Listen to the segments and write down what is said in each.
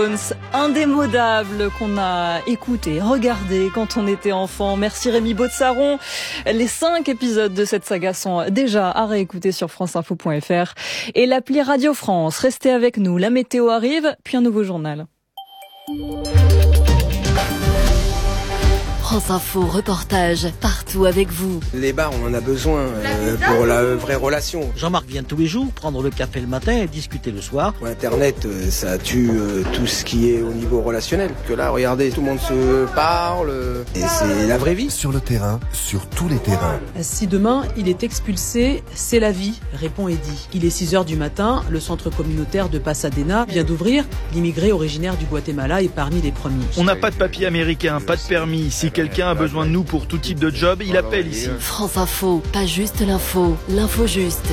Indémodable qu'on a écouté, regardé quand on était enfant. Merci Rémi Baudsaron. Les 5 épisodes de cette saga sont déjà à réécouter sur franceinfo.fr et l'appli Radio France. Restez avec nous, la météo arrive, puis un nouveau journal. France Info, reportage, partout avec vous. Les bars, on en a besoin pour la vraie relation. Jean-Marc vient tous les jours prendre le café le matin et discuter le soir. Internet, ça tue tout ce qui est au niveau relationnel. Que là, regardez, tout le monde se parle et c'est la vraie vie. Sur le terrain, sur tous les terrains. Si demain, il est expulsé, c'est la vie, répond Eddy. Il est 6h du matin, le centre communautaire de Pasadena vient d'ouvrir. L'immigré originaire du Guatemala est parmi les premiers. On n'a pas de papier américain, pas de permis. Si quelqu'un a besoin de nous pour tout type de job, il appelle ici. France Info, pas juste l'info, l'info juste.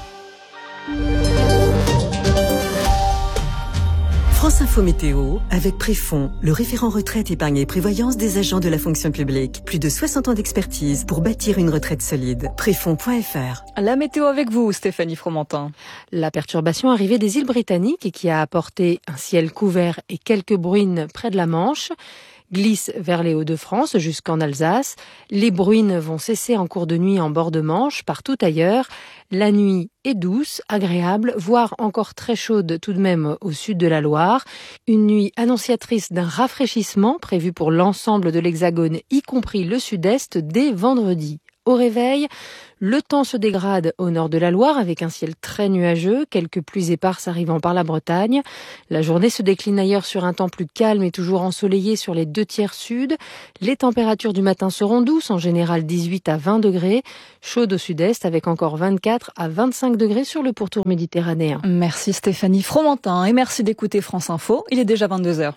France Info Météo, avec Préfond, le référent retraite, épargne et prévoyance des agents de la fonction publique. Plus de 60 ans d'expertise pour bâtir une retraite solide. Préfond.fr. La météo avec vous, Stéphanie Fromentin. La perturbation arrivée des îles Britanniques et qui a apporté un ciel couvert et quelques bruines près de la Manche glisse vers les Hauts-de-France jusqu'en Alsace. Les bruines vont cesser en cours de nuit en bord de Manche, partout ailleurs. La nuit est douce, agréable, voire encore très chaude tout de même au sud de la Loire. Une nuit annonciatrice d'un rafraîchissement prévu pour l'ensemble de l'Hexagone, y compris le sud-est, dès vendredi. Au réveil, le temps se dégrade au nord de la Loire avec un ciel très nuageux, quelques pluies éparses arrivant par la Bretagne. La journée se décline ailleurs sur un temps plus calme et toujours ensoleillé sur les 2/3 sud. Les températures du matin seront douces, en général 18 à 20 degrés. Chaudes au sud-est avec encore 24 à 25 degrés sur le pourtour méditerranéen. Merci Stéphanie Fromentin et merci d'écouter France Info. Il est déjà 22h.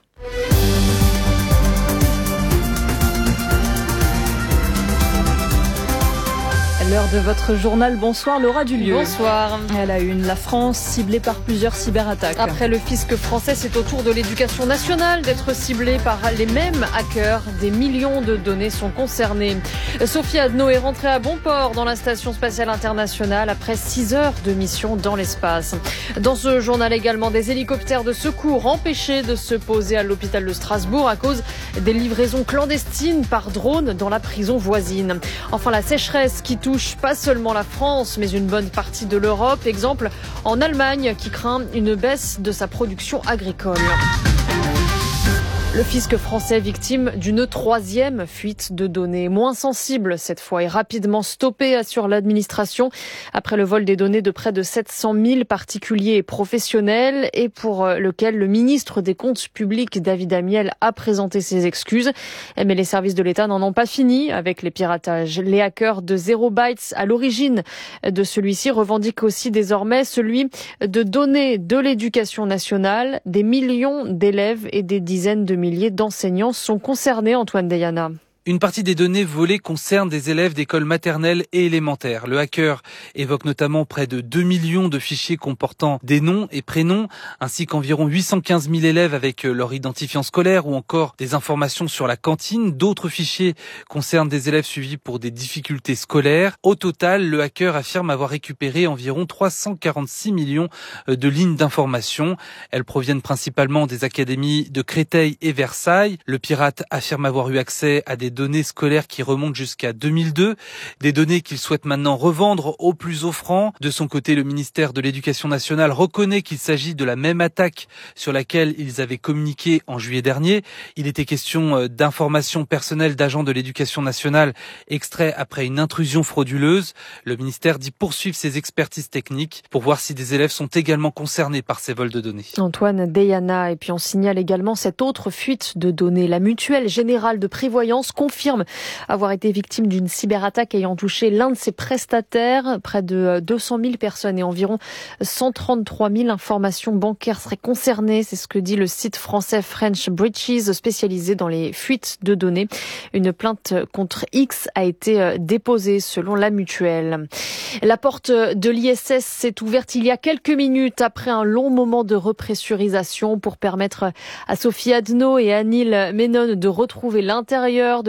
L'heure de votre journal. Bonsoir Laura Dulieu. Bonsoir. À la une, la France ciblée par plusieurs cyberattaques. Après le fisc français, c'est au tour de l'éducation nationale d'être ciblée par les mêmes hackers. Des millions de données sont concernées. Sophie Adno est rentrée à bon port dans la Station spatiale internationale après 6 heures de mission dans l'espace. Dans ce journal également, des hélicoptères de secours empêchés de se poser à l'hôpital de Strasbourg à cause des livraisons clandestines par drone dans la prison voisine. Enfin, la sécheresse qui touche pas seulement la France, mais une bonne partie de l'Europe. Exemple, en Allemagne, qui craint une baisse de sa production agricole. Le fisc français victime d'une 3e fuite de données, moins sensible cette fois et rapidement stoppée, assure l'administration, après le vol des données de près de 700 000 particuliers et professionnels et pour lequel le ministre des Comptes publics, David Amiel, a présenté ses excuses. Mais les services de l'État n'en ont pas fini avec les piratages. Les hackers de Zero Bytes, à l'origine de celui-ci, revendiquent aussi désormais celui de données de l'éducation nationale. Des millions d'élèves et des dizaines de milliers d'enseignants sont concernés, Antoine Deyana. Une partie des données volées concerne des élèves d'écoles maternelles et élémentaires. Le hacker évoque notamment près de 2 millions de fichiers comportant des noms et prénoms, ainsi qu'environ 815 000 élèves avec leur identifiant scolaire ou encore des informations sur la cantine. D'autres fichiers concernent des élèves suivis pour des difficultés scolaires. Au total, le hacker affirme avoir récupéré environ 346 millions de lignes d'informations. Elles proviennent principalement des académies de Créteil et Versailles. Le pirate affirme avoir eu accès à des données scolaires qui remontent jusqu'à 2002, des données qu'il souhaite maintenant revendre au plus offrant. De son côté, le ministère de l'Éducation nationale reconnaît qu'il s'agit de la même attaque sur laquelle ils avaient communiqué en juillet dernier. Il était question d'informations personnelles d'agents de l'Éducation nationale extraits après une intrusion frauduleuse. Le ministère dit poursuivre ses expertises techniques pour voir si des élèves sont également concernés par ces vols de données. Antoine Deyana, et puis on signale également cette autre fuite de données. La Mutuelle Générale de Prévoyance confirme avoir été victime d'une cyberattaque ayant touché l'un de ses prestataires. Près de 200 000 personnes et environ 133 000 informations bancaires seraient concernées. C'est ce que dit le site français French Breaches, spécialisé dans les fuites de données. Une plainte contre X a été déposée selon la Mutuelle. La porte de l'ISS s'est ouverte il y a quelques minutes après un long moment de repressurisation pour permettre à Sophie Adno et à Neil Menon de retrouver l'intérieur de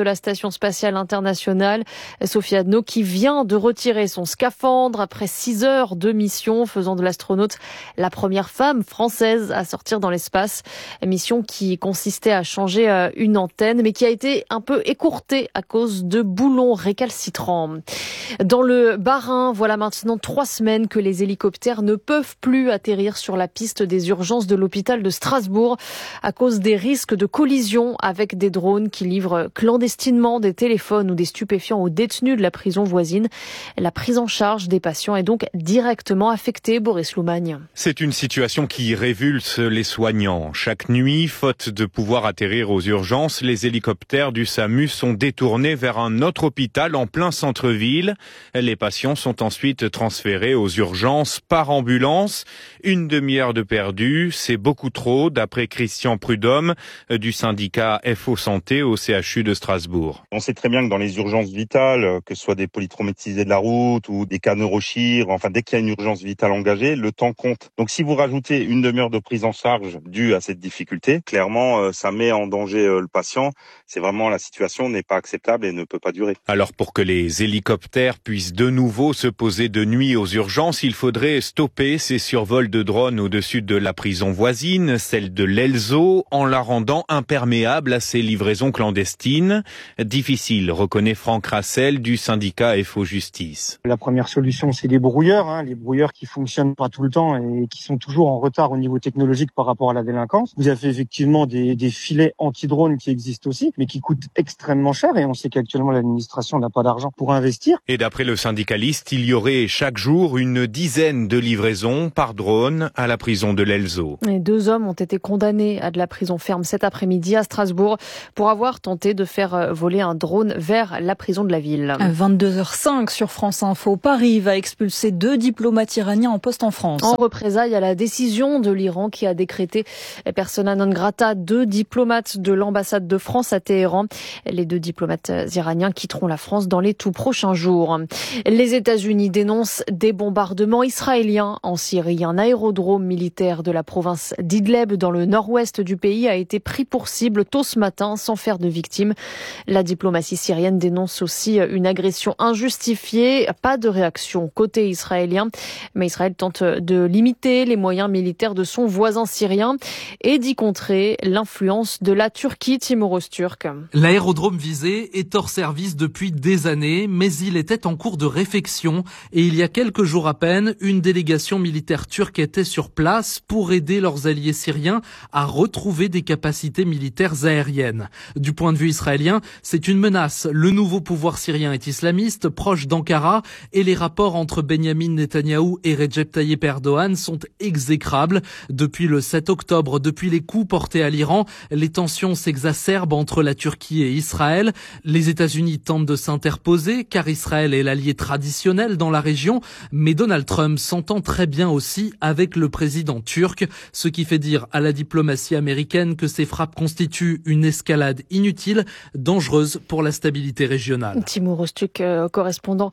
la Station spatiale internationale. Sophie Adno qui vient de retirer son scaphandre après 6 heures de mission, faisant de l'astronaute la première femme française à sortir dans l'espace. Mission qui consistait à changer une antenne, mais qui a été un peu écourtée à cause de boulons récalcitrants. Dans le Bas-Rhin, voilà maintenant 3 semaines que les hélicoptères ne peuvent plus atterrir sur la piste des urgences de l'hôpital de Strasbourg à cause des risques de collision avec des drones qui livrent clandestinement des téléphones ou des stupéfiants aux détenus de la prison voisine. La prise en charge des patients est donc directement affectée, Boris Loumagne. C'est une situation qui révulse les soignants. Chaque nuit, faute de pouvoir atterrir aux urgences, les hélicoptères du SAMU sont détournés vers un autre hôpital en plein centre-ville. Les patients sont ensuite transférés aux urgences par ambulance. 1 demi-heure de perdu, c'est beaucoup trop, d'après Christian Prudhomme du syndicat FO Santé au CHU de Strasbourg. On sait très bien que dans les urgences vitales, que ce soit des polytraumatisés de la route ou des cas neurochir, enfin dès qu'il y a une urgence vitale engagée, le temps compte. Donc si vous rajoutez 1 demi-heure de prise en charge due à cette difficulté, clairement ça met en danger le patient. C'est vraiment, la situation n'est pas acceptable et ne peut pas durer. Alors pour que les hélicoptères puissent de nouveau se poser de nuit aux urgences, il faudrait stopper ces survols de drones au-dessus de la prison voisine, celle de l'Elzo, en la rendant imperméable à ces livraisons clandestines. Difficile, reconnaît Franck Rassel du syndicat FO Justice. La première solution, c'est les brouilleurs, les brouilleurs qui fonctionnent pas tout le temps et qui sont toujours en retard au niveau technologique par rapport à la délinquance. Vous avez effectivement des filets anti-drones qui existent aussi, mais qui coûtent extrêmement cher et on sait qu'actuellement l'administration n'a pas d'argent pour investir. Et d'après le syndicaliste, il y aurait chaque jour une dizaine de livraisons par drone à la prison de l'Elzo. Et 2 hommes ont été condamnés à de la prison ferme cet après-midi à Strasbourg pour avoir tenté de faire voler un drone vers la prison de la ville. À 22h05 sur France Info, Paris va expulser 2 diplomates iraniens en poste en France. En représailles à la décision de l'Iran qui a décrété persona non grata 2 diplomates de l'ambassade de France à Téhéran. Les 2 diplomates iraniens quitteront la France dans les tout prochains jours. Les États-Unis dénoncent des bombardements israéliens en Syrie. Un aérodrome militaire de la province d'Idleb dans le nord-ouest du pays a été pris pour cible tôt ce matin sans faire de victimes. La diplomatie syrienne dénonce aussi une agression injustifiée. Pas de réaction côté israélien, mais Israël tente de limiter les moyens militaires de son voisin syrien et d'y contrer l'influence de la Turquie. Timur Öztürk. L'aérodrome visé est hors service depuis des années, mais il était en cours de réfection et il y a quelques jours à peine, une délégation militaire turque était sur place pour aider leurs alliés syriens à retrouver des capacités militaires aériennes. Du point de vue israélien, c'est une menace. Le nouveau pouvoir syrien est islamiste, proche d'Ankara, et les rapports entre Benyamin Netanyahou et Recep Tayyip Erdogan sont exécrables. Depuis le 7 octobre, depuis les coups portés à l'Iran, les tensions s'exacerbent entre la Turquie et Israël. Les États-Unis tentent de s'interposer car Israël est l'allié traditionnel dans la région, mais Donald Trump s'entend très bien aussi avec le président turc, ce qui fait dire à la diplomatie américaine que ces frappes constituent une escalade inutile, dangereuse pour la stabilité régionale. Timur Öztürk, correspondant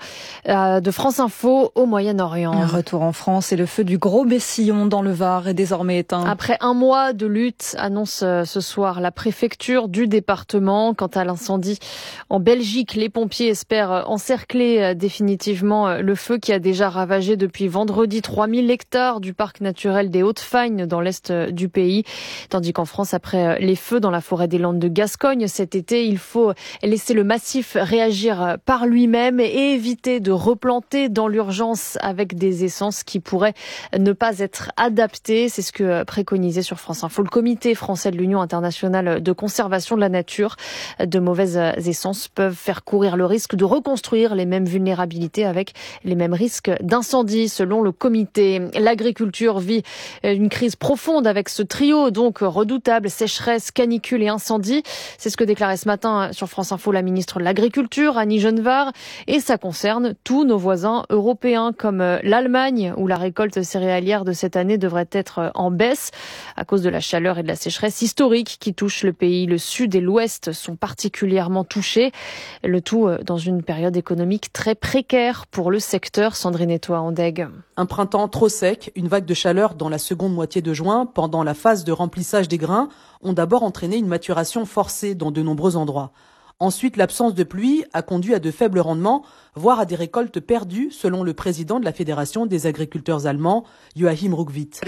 de France Info au Moyen-Orient. Un retour en France et le feu du Gros Bessillon dans le Var est désormais éteint. Après 1 mois de lutte, annonce ce soir la préfecture du département. Quant à l'incendie en Belgique, les pompiers espèrent encercler définitivement le feu qui a déjà ravagé depuis vendredi 3000 hectares du parc naturel des Hautes-Fagnes dans l'est du pays. Tandis qu'en France, après les feux dans la forêt des Landes de Gascogne cet été, il faut laisser le massif réagir par lui-même et éviter de replanter dans l'urgence avec des essences qui pourraient ne pas être adaptées. C'est ce que préconisait sur France Info le comité français de l'Union internationale de conservation de la nature. De mauvaises essences peuvent faire courir le risque de reconstruire les mêmes vulnérabilités avec les mêmes risques d'incendie, selon le comité. L'agriculture vit une crise profonde avec ce trio donc redoutable, sécheresse, canicule et incendie. C'est ce que déclarait ce matin sur France Info la ministre de l'Agriculture, Annie Genevard, et ça concerne tous nos voisins européens comme l'Allemagne, où la récolte céréalière de cette année devrait être en baisse à cause de la chaleur et de la sécheresse historique qui touche le pays. Le sud et l'ouest sont particulièrement touchés, le tout dans une période économique très précaire pour le secteur. Sandrine Etoa-Andeg. Un printemps trop sec, une vague de chaleur dans la seconde moitié de juin, pendant la phase de remplissage des grains, ont d'abord entraîné une maturation forcée dans de nombreux endroits. Ensuite, l'absence de pluie a conduit à de faibles rendements, voire à des récoltes perdues, selon le président de la Fédération des agriculteurs allemands, Joachim Ruckwied.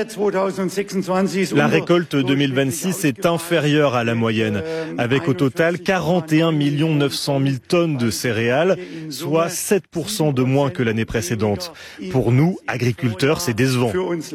La récolte 2026 est inférieure à la moyenne, avec au total 41 900 000 tonnes de céréales, soit 7% de moins que l'année précédente. Pour nous, agriculteurs, c'est décevant.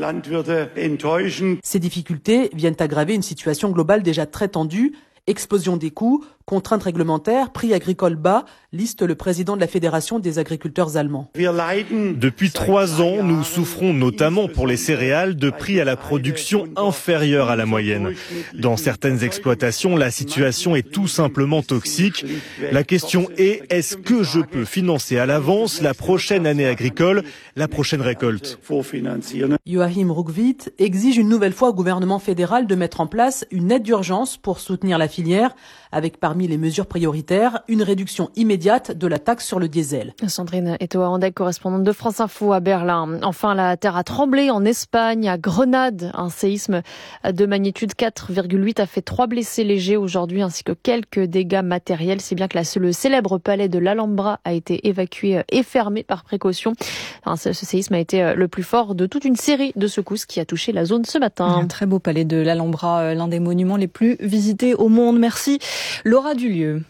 Ces difficultés viennent aggraver une situation globale déjà très tendue. Explosion des coûts, contraintes réglementaires, prix agricoles bas, liste le président de la Fédération des agriculteurs allemands. Depuis 3 ans, nous souffrons notamment pour les céréales de prix à la production inférieurs à la moyenne. Dans certaines exploitations, la situation est tout simplement toxique. La question est, est-ce que je peux financer à l'avance la prochaine année agricole, la prochaine récolte? Joachim Ruckwied exige une nouvelle fois au gouvernement fédéral de mettre en place une aide d'urgence pour soutenir la filière, avec parmi les mesures prioritaires, une réduction immédiate de la taxe sur le diesel. Sandrine Etoa-Andek, correspondante de France Info à Berlin. Enfin, la terre a tremblé en Espagne, à Grenade. Un séisme de magnitude 4,8 a fait 3 blessés légers aujourd'hui, ainsi que quelques dégâts matériels. C'est bien que le célèbre palais de l'Alhambra a été évacué et fermé par précaution. Ce séisme a été le plus fort de toute une série de secousses qui a touché la zone ce matin. Un très beau palais de l'Alhambra, l'un des monuments les plus visités au monde. Merci Laura Dulieu.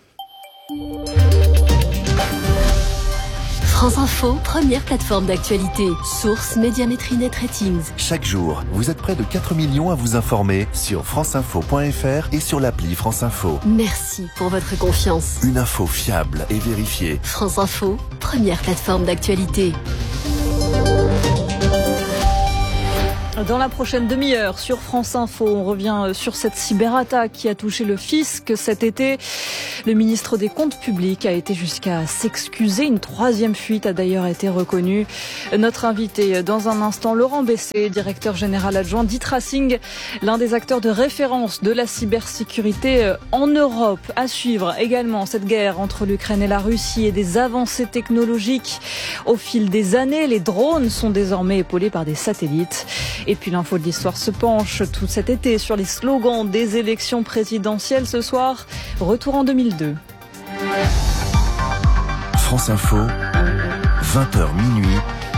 France Info, première plateforme d'actualité. Source Médiamétrie Net Ratings. Chaque jour, vous êtes près de 4 millions à vous informer sur franceinfo.fr et sur l'appli France Info. Merci pour votre confiance. Une info fiable et vérifiée. France Info, première plateforme d'actualité. Dans la prochaine demi-heure sur France Info, on revient sur cette cyberattaque qui a touché le fisc cet été. Le ministre des Comptes publics a été jusqu'à s'excuser. Une 3e fuite a d'ailleurs été reconnue. Notre invité dans un instant, Laurent Bessé, directeur général adjoint d'e-Tracing, l'un des acteurs de référence de la cybersécurité en Europe. À suivre également cette guerre entre l'Ukraine et la Russie et des avancées technologiques. Au fil des années, les drones sont désormais épaulés par des satellites. Et puis l'info de l'histoire se penche tout cet été sur les slogans des élections présidentielles. Ce soir, retour en 2002. France Info, 20h minuit.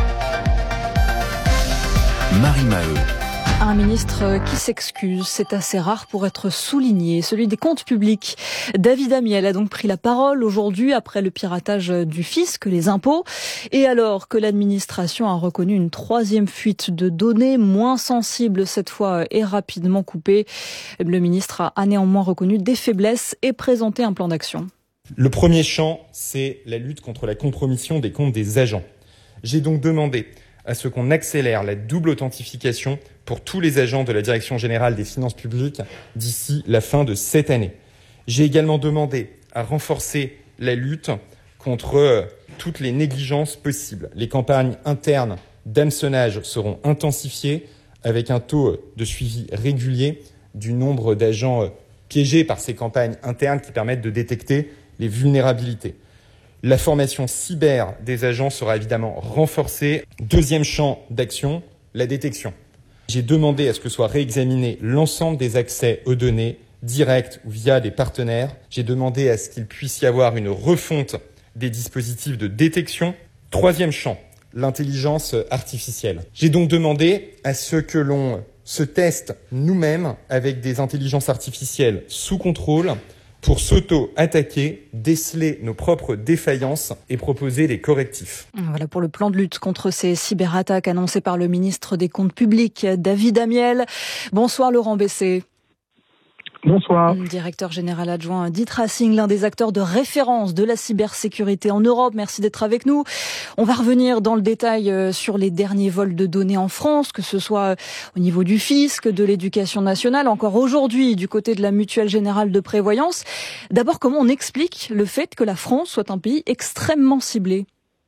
Marie Maheu. Un ministre qui s'excuse, c'est assez rare pour être souligné, celui des comptes publics. David Amiel a donc pris la parole aujourd'hui après le piratage du fisc, les impôts, et alors que l'administration a reconnu une 3e fuite de données moins sensible cette fois et rapidement coupée. Le ministre a néanmoins reconnu des faiblesses et présenté un plan d'action. Le premier champ, c'est la lutte contre la compromission des comptes des agents. J'ai donc demandé à ce qu'on accélère la double authentification pour tous les agents de la Direction générale des finances publiques d'ici la fin de cette année. J'ai également demandé à renforcer la lutte contre toutes les négligences possibles. Les campagnes internes d'hameçonnage seront intensifiées avec un taux de suivi régulier du nombre d'agents piégés par ces campagnes internes qui permettent de détecter les vulnérabilités. La formation cyber des agents sera évidemment renforcée. 2e champ d'action, la détection. J'ai demandé à ce que soit réexaminé l'ensemble des accès aux données, directs ou via des partenaires. J'ai demandé à ce qu'il puisse y avoir une refonte des dispositifs de détection. 3e champ, l'intelligence artificielle. J'ai donc demandé à ce que l'on se teste nous-mêmes avec des intelligences artificielles sous contrôle pour s'auto-attaquer, déceler nos propres défaillances et proposer des correctifs. Voilà pour le plan de lutte contre ces cyberattaques annoncé par le ministre des Comptes publics, David Amiel. Bonsoir Laurent Bessé. Bonsoir. Directeur général adjoint d'e-Tracing, l'un des acteurs de référence de la cybersécurité en Europe. Merci d'être avec nous. On va revenir dans le détail sur les derniers vols de données en France, que ce soit au niveau du fisc, de l'éducation nationale, encore aujourd'hui du côté de la Mutuelle Générale de Prévoyance. D'abord, comment on explique le fait que la France soit un pays extrêmement ciblé ?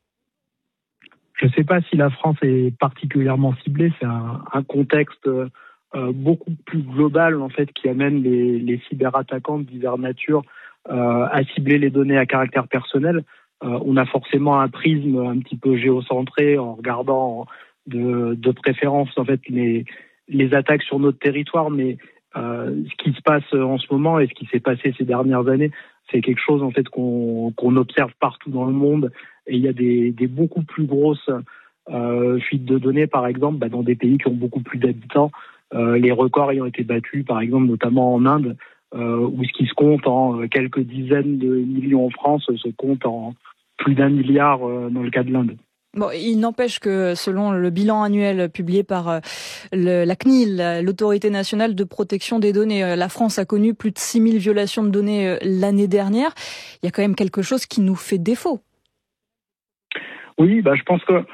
Je ne sais pas si la France est particulièrement ciblée. C'est un contexte beaucoup plus global en fait qui amène les cyberattaquants de diverses natures à cibler les données à caractère personnel. On a forcément un prisme un petit peu géocentré en regardant de préférence en fait les attaques sur notre territoire, mais ce qui se passe en ce moment et ce qui s'est passé ces dernières années, C'est quelque chose en fait qu'on observe partout dans le monde, et il y a des beaucoup plus grosses fuites de données, par exemple, dans des pays qui ont beaucoup plus d'habitants. Les records ayant été battus, par exemple, notamment en Inde, où ce qui se compte en quelques dizaines de millions en France se compte en plus d'1 milliard dans le cas de l'Inde. Bon, il n'empêche que selon le bilan annuel publié par la CNIL, l'Autorité nationale de protection des données, la France a connu plus de 6000 violations de données l'année dernière. Il y a quand même quelque chose qui nous fait défaut. Oui, je pense que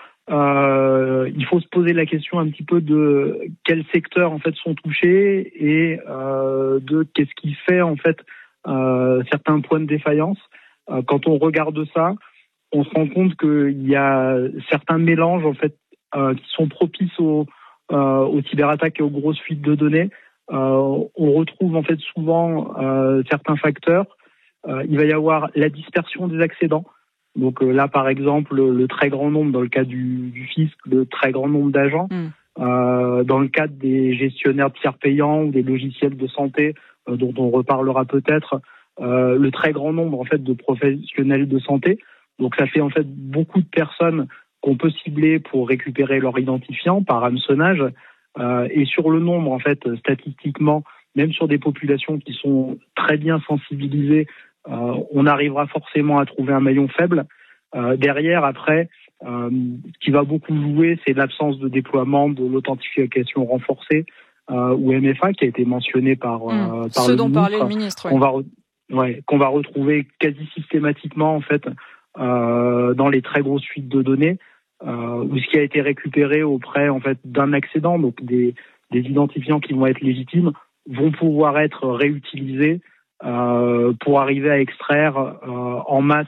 il faut se poser la question un petit peu de quels secteurs en fait sont touchés et de qu'est-ce qui fait en fait certains points de défaillance. Quand on regarde ça, on se rend compte qu'il y a certains mélanges en fait qui sont propices aux cyberattaques et aux grosses fuites de données. On retrouve en fait souvent certains facteurs. Il va y avoir la dispersion des accédants. Donc là, par exemple, le très grand nombre, dans le cas du fisc, le très grand nombre d'agents. Dans le cadre des gestionnaires de tiers payants ou des logiciels de santé, dont on reparlera peut-être, le très grand nombre en fait de professionnels de santé. Donc ça fait en fait beaucoup de personnes qu'on peut cibler pour récupérer leur identifiant par hameçonnage. Et sur le nombre, en fait, statistiquement, même sur des populations qui sont très bien sensibilisées, on arrivera forcément à trouver un maillon faible. Derrière, après, ce qui va beaucoup jouer, c'est l'absence de déploiement de l'authentification renforcée ou MFA, qui a été mentionné par ce dont parlait le ministre. Qu'on va retrouver quasi systématiquement en fait dans les très grosses fuites de données, ou ce qui a été récupéré auprès en fait d'un accédant, donc des identifiants qui vont être légitimes, vont pouvoir être réutilisés pour arriver à extraire en masse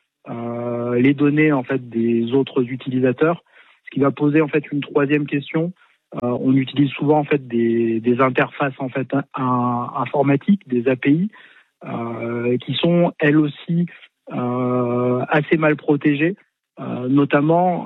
les données en fait des autres utilisateurs, ce qui va poser en fait une troisième question. On utilise souvent en fait des interfaces en fait informatiques, des API, qui sont elles aussi assez mal protégées. Notamment,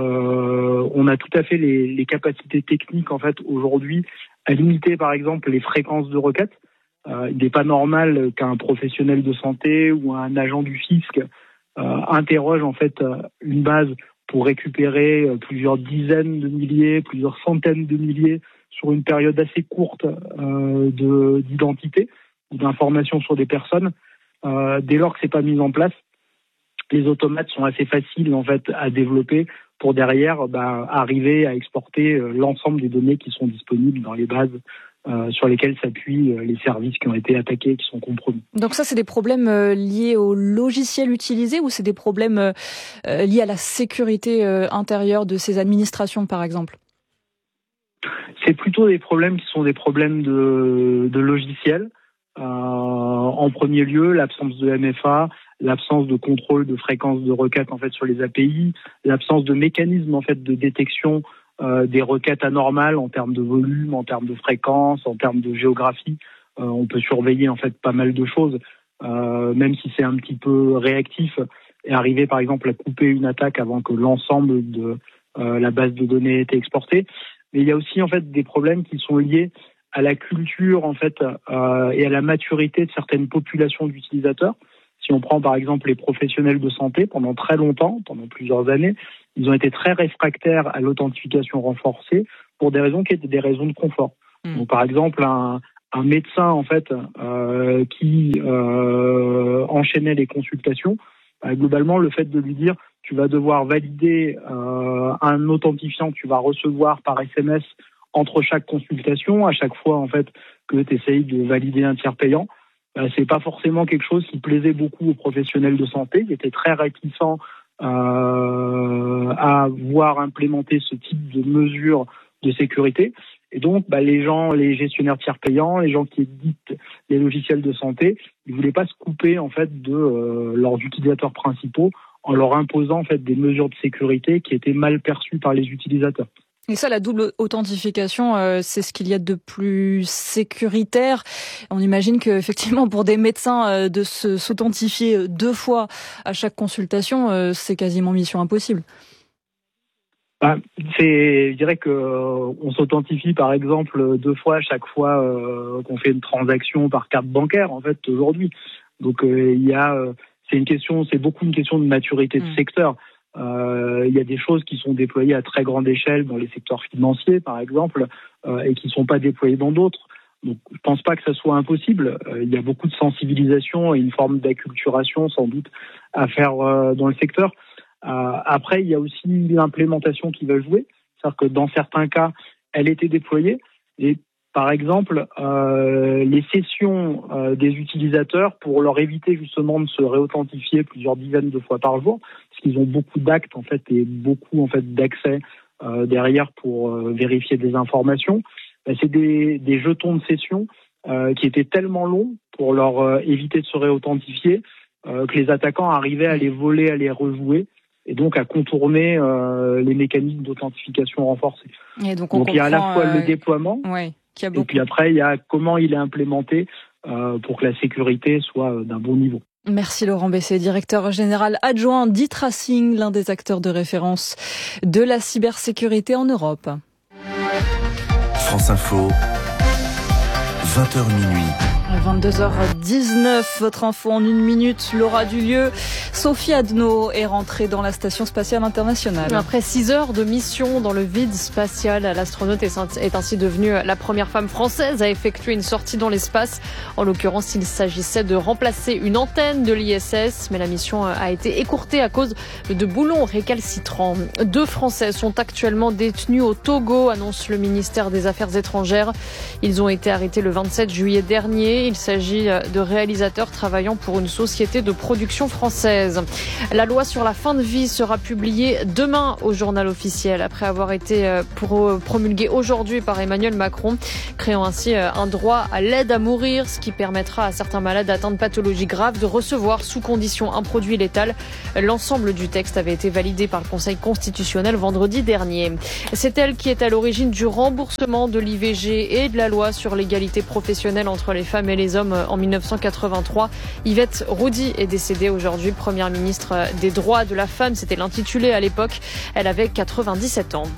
on a tout à fait les capacités techniques en fait aujourd'hui à limiter par exemple les fréquences de requêtes. Il n'est pas normal qu'un professionnel de santé ou un agent du fisc interroge en fait une base pour récupérer plusieurs dizaines de milliers, plusieurs centaines de milliers sur une période assez courte d'identité ou d'informations sur des personnes. Dès lors que c'est pas mis en place, les automates sont assez faciles en fait à développer pour derrière arriver à exporter l'ensemble des données qui sont disponibles dans les bases sur lesquelles s'appuient les services qui ont été attaqués et qui sont compromis. Donc ça, c'est des problèmes liés au logiciel utilisé ou c'est des problèmes liés à la sécurité intérieure de ces administrations, par exemple ? C'est plutôt des problèmes qui sont des problèmes de logiciel. En premier lieu, l'absence de MFA, l'absence de contrôle de fréquence de requête en fait sur les API, l'absence de mécanisme en fait de détection des requêtes anormales en termes de volume, en termes de fréquence, en termes de géographie. On peut surveiller en fait pas mal de choses, même si c'est un petit peu réactif, et arriver par exemple à couper une attaque avant que l'ensemble de la base de données ait été exportée. Mais il y a aussi en fait des problèmes qui sont liés à la culture en fait et à la maturité de certaines populations d'utilisateurs. Si on prend par exemple les professionnels de santé, pendant très longtemps, pendant plusieurs années, ils ont été très réfractaires à l'authentification renforcée pour des raisons qui étaient des raisons de confort. Donc par exemple un médecin en fait qui enchaînait les consultations, globalement le fait de lui dire tu vas devoir valider un authentifiant que tu vas recevoir par SMS entre chaque consultation, à chaque fois en fait que tu essayes de valider un tiers payant, c'est pas forcément quelque chose qui plaisait beaucoup aux professionnels de santé, qui étaient très réticents à voir implémenter ce type de mesures de sécurité. Et donc, les gestionnaires tiers payants, les gens qui éditent les logiciels de santé, ils voulaient pas se couper en fait de leurs utilisateurs principaux en leur imposant en fait des mesures de sécurité qui étaient mal perçues par les utilisateurs. Et ça, la double authentification, c'est ce qu'il y a de plus sécuritaire. On imagine que, effectivement, pour des médecins, de s'authentifier 2 fois à chaque consultation, c'est quasiment mission impossible. Je dirais que on s'authentifie par exemple 2 fois à chaque fois qu'on fait une transaction par carte bancaire en fait aujourd'hui. Donc c'est beaucoup une question de maturité de secteur. Il y a des choses qui sont déployées à très grande échelle dans les secteurs financiers, par exemple, et qui ne sont pas déployées dans d'autres. Donc, je pense pas que ça soit impossible. Il y a beaucoup de sensibilisation et une forme d'acculturation, sans doute, à faire dans le secteur. Après, il y a aussi l'implémentation qui va jouer. C'est-à-dire que dans certains cas, elle était déployée. Et par exemple, les sessions des utilisateurs, pour leur éviter justement de se réauthentifier plusieurs dizaines de fois par jour, parce qu'ils ont beaucoup d'actes en fait et beaucoup en fait d'accès derrière pour vérifier des informations. C'est des jetons de session qui étaient tellement longs pour leur éviter de se réauthentifier que les attaquants arrivaient à les voler, à les rejouer et donc à contourner les mécanismes d'authentification renforcés. Et donc il y a à la fois le déploiement et puis après il y a comment il est implémenté pour que la sécurité soit d'un bon niveau. Merci Laurent Bessé, directeur général adjoint d'e-Tracing, l'un des acteurs de référence de la cybersécurité en Europe. France Info, 20h minuit. 22h19, votre info en 1 minute. Laura Dulieu, Sophie Adno est rentrée dans la Station Spatiale Internationale. Après 6 heures de mission dans le vide spatial, l'astronaute est ainsi devenue la première femme française à effectuer une sortie dans l'espace. En l'occurrence, il s'agissait de remplacer une antenne de l'ISS, mais la mission a été écourtée à cause de boulons récalcitrants. 2 Français sont actuellement détenus au Togo, annonce le ministère des Affaires étrangères. Ils ont été arrêtés le 27 juillet dernier. Il s'agit de réalisateurs travaillant pour une société de production française. La loi sur la fin de vie sera publiée demain au journal officiel, après avoir été promulguée aujourd'hui par Emmanuel Macron, créant ainsi un droit à l'aide à mourir, ce qui permettra à certains malades atteints de pathologies graves de recevoir sous condition un produit létal. L'ensemble du texte avait été validé par le Conseil constitutionnel vendredi dernier. C'est elle qui est à l'origine du remboursement de l'IVG et de la loi sur l'égalité professionnelle entre les femmes et les hommes en 1983. Yvette Roudy est décédée aujourd'hui, première ministre des droits de la femme. C'était l'intitulé à l'époque. Elle avait 97 ans.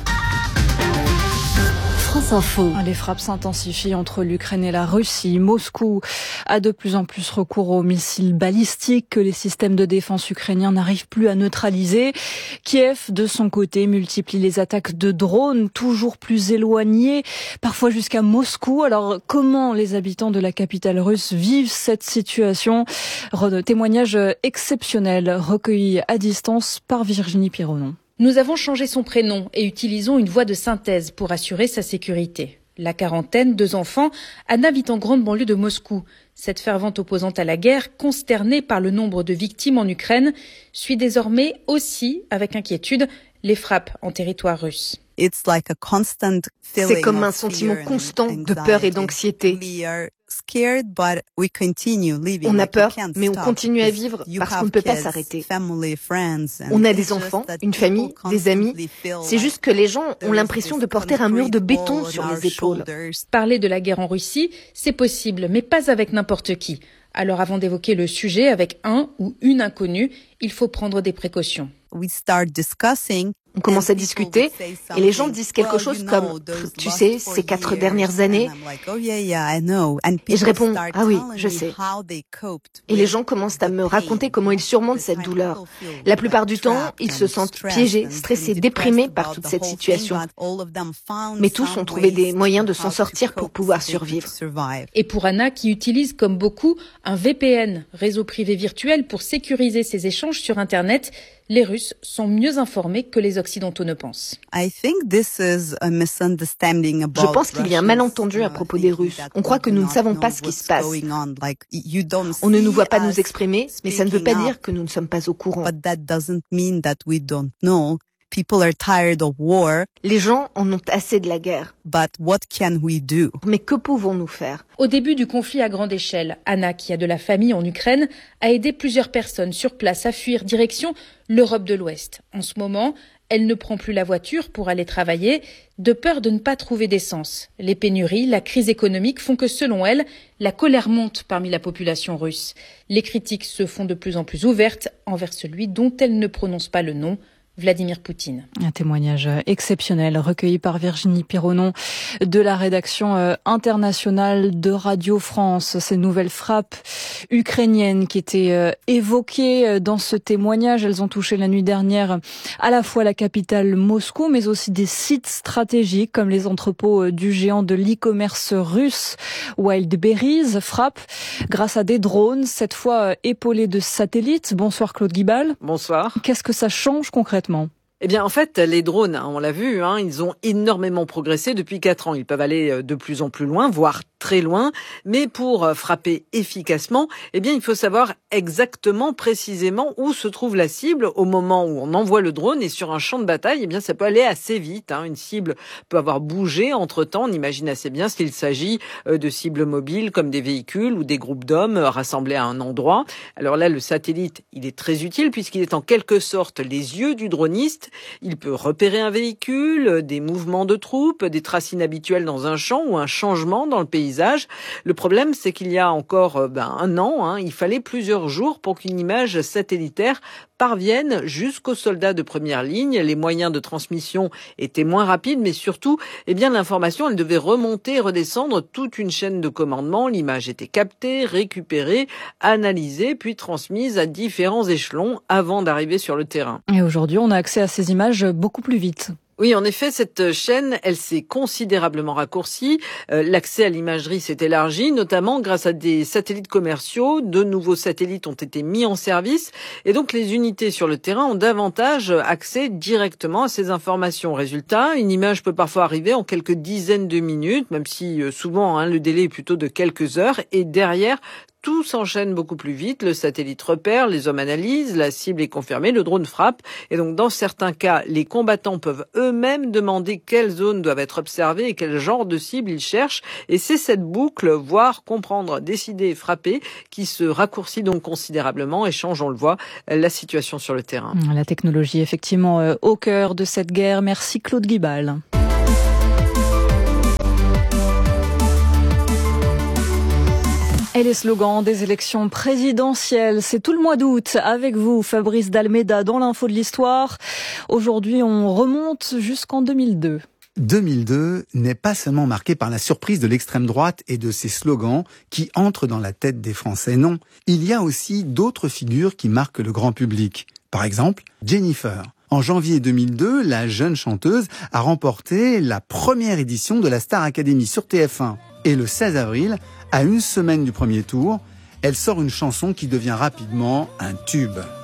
France Info. Les frappes s'intensifient entre l'Ukraine et la Russie. Moscou a de plus en plus recours aux missiles balistiques que les systèmes de défense ukrainiens n'arrivent plus à neutraliser. Kiev, de son côté, multiplie les attaques de drones toujours plus éloignées, parfois jusqu'à Moscou. Alors, comment les habitants de la capitale russe vivent cette situation? Témoignage exceptionnel recueilli à distance par Virginie Pironon. Nous avons changé son prénom et utilisons une voix de synthèse pour assurer sa sécurité. La quarantaine, 2 enfants, Anna vit en grande banlieue de Moscou. Cette fervente opposante à la guerre, consternée par le nombre de victimes en Ukraine, suit désormais aussi, avec inquiétude, les frappes en territoire russe. C'est comme un sentiment constant de peur et d'anxiété. On a peur, mais on continue à vivre parce qu'on ne peut pas s'arrêter. On a des enfants, une famille, des amis. C'est juste que les gens ont l'impression de porter un mur de béton sur les épaules. Parler de la guerre en Russie, c'est possible, mais pas avec n'importe qui. Alors avant d'évoquer le sujet avec un ou une inconnue, il faut prendre des précautions. On commence à discuter et les gens disent quelque chose comme « Tu sais, ces 4 dernières années ?» Et je réponds « Ah oui, je sais ». Et les gens commencent à me raconter comment ils surmontent cette douleur. La plupart du temps, ils se sentent piégés, stressés, déprimés par toute cette situation. Mais tous ont trouvé des moyens de s'en sortir pour pouvoir survivre. Et pour Anna, qui utilise comme beaucoup un VPN, réseau privé virtuel, pour sécuriser ses échanges sur Internet, les Russes sont mieux informés que les Occidentaux ne pensent. Je pense qu'il y a un malentendu à propos des Russes. On croit que nous ne savons pas ce qui se passe. On ne nous voit pas nous exprimer, mais ça ne veut pas dire que nous ne sommes pas au courant. Les gens en ont assez de la guerre. Mais que pouvons-nous faire? Au début du conflit à grande échelle, Anna, qui a de la famille en Ukraine, a aidé plusieurs personnes sur place à fuir direction l'Europe de l'Ouest. En ce moment, elle ne prend plus la voiture pour aller travailler, de peur de ne pas trouver d'essence. Les pénuries, la crise économique font que, selon elle, la colère monte parmi la population russe. Les critiques se font de plus en plus ouvertes envers celui dont elle ne prononce pas le nom, Vladimir Poutine. Un témoignage exceptionnel recueilli par Virginie Pironon de la rédaction internationale de Radio France. Ces nouvelles frappes ukrainiennes qui étaient évoquées dans ce témoignage, elles ont touché la nuit dernière à la fois la capitale Moscou, mais aussi des sites stratégiques comme les entrepôts du géant de l'e-commerce russe Wildberries. Frappe grâce à des drones, cette fois épaulés de satellites. Bonsoir Claude Guibal. Bonsoir. Qu'est-ce que ça change concrètement ? Eh bien, en fait, les drones, on l'a vu, ils ont énormément progressé depuis 4 ans. Ils peuvent aller de plus en plus loin, voire très loin. Mais pour frapper efficacement, eh bien, il faut savoir exactement, précisément où se trouve la cible au moment où on envoie le drone. Et sur un champ de bataille, eh bien, ça peut aller assez vite. Une cible peut avoir bougé entre-temps. On imagine assez bien s'il s'agit de cibles mobiles comme des véhicules ou des groupes d'hommes rassemblés à un endroit. Alors là, le satellite, il est très utile puisqu'il est en quelque sorte les yeux du droniste. Il peut repérer un véhicule, des mouvements de troupes, des traces inhabituelles dans un champ ou un changement dans le paysage. Le problème, c'est qu'il y a encore un an, il fallait plusieurs jours pour qu'une image satellitaire parvienne jusqu'aux soldats de première ligne. Les moyens de transmission étaient moins rapides, mais surtout, l'information, elle devait remonter et redescendre toute une chaîne de commandement. L'image était captée, récupérée, analysée, puis transmise à différents échelons avant d'arriver sur le terrain. Et aujourd'hui, on a accès à ces images beaucoup plus vite. Oui, en effet, cette chaîne, elle s'est considérablement raccourcie. L'accès à l'imagerie s'est élargi, notamment grâce à des satellites commerciaux. De nouveaux satellites ont été mis en service. Et donc, les unités sur le terrain ont davantage accès directement à ces informations. Résultat, une image peut parfois arriver en quelques dizaines de minutes, même si souvent le délai est plutôt de quelques heures. Et derrière, tout s'enchaîne beaucoup plus vite, le satellite repère, les hommes analysent, la cible est confirmée, le drone frappe. Et donc, dans certains cas, les combattants peuvent eux-mêmes demander quelles zones doivent être observées et quel genre de cible ils cherchent. Et c'est cette boucle, voir, comprendre, décider et frapper, qui se raccourcit donc considérablement et change, on le voit, la situation sur le terrain. La technologie, effectivement, au cœur de cette guerre. Merci Claude Guibal. Et les slogans des élections présidentielles, c'est tout le mois d'août avec vous, Fabrice Dalméda, dans l'info de l'histoire. Aujourd'hui, on remonte jusqu'en 2002. 2002 n'est pas seulement marqué par la surprise de l'extrême droite et de ses slogans qui entrent dans la tête des Français. Non, il y a aussi d'autres figures qui marquent le grand public. Par exemple, Jennifer. En janvier 2002, la jeune chanteuse a remporté la première édition de la Star Academy sur TF1. Et le 16 avril, à une semaine du premier tour, elle sort une chanson qui devient rapidement un tube.